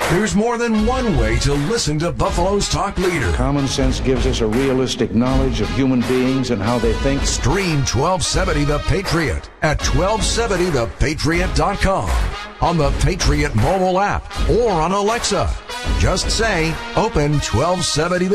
There's more than one way to listen to Buffalo's talk leader. Common sense gives us a realistic knowledge of human beings and how they think. Stream 1270 The Patriot at 1270thepatriot.com, on the Patriot mobile app, or on Alexa. Just say, open 1270 The